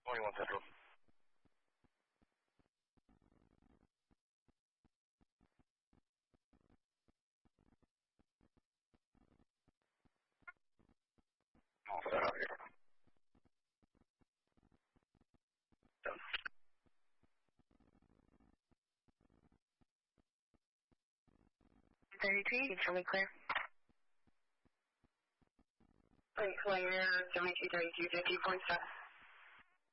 21 Central. All set out here. Done. 32, you can show me clear. Clear, 7232, 50.7.